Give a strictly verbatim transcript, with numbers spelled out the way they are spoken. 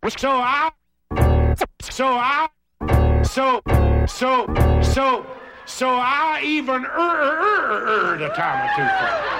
So I, so I, so, so, so, so I even er, er, er, er, the time or two.